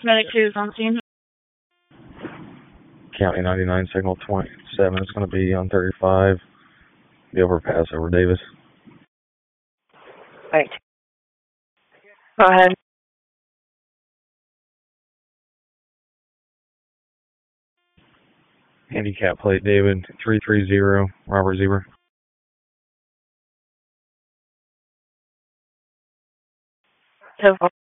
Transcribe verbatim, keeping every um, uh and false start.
Medic two is on scene. County ninety-nine, signal twenty-seven. It's going to be on thirty-five. The overpass over Davis. Right. Go ahead. Handicap plate, David, three three zero, Robert Zebra. So